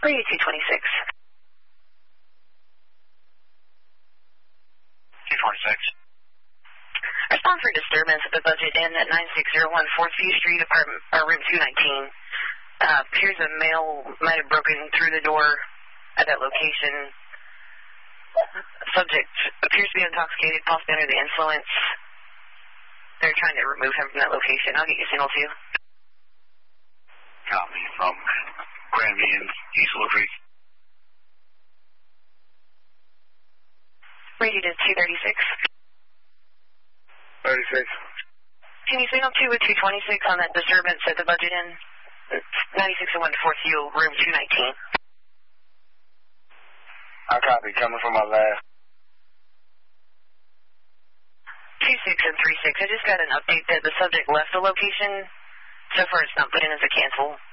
Radio 226. 226. Respond for disturbance at the Budget Inn at 9601 4th View Street, apartment, room 219. Appears a male might have broken through the door at that location. Subject appears to be intoxicated, possibly under the influence. They're trying to remove him from that location. I'll get you signal too. Copy from Granby and East Little Creek. Radio to 236. 36. Can you signal 2 with 226 on that disturbance at the Budget Inn? 9601 4th View, room 219. I copy, coming from my lab. 26 and 36. I just got an update that the subject left the location. So far it's not put in as a cancel.